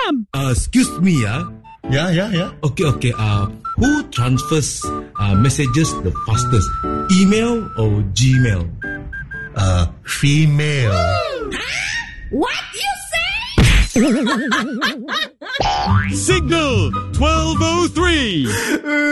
am. Excuse me, Yeah. Okay. Who transfers messages the fastest? Email or Gmail? Female. What you say? Signal 1203.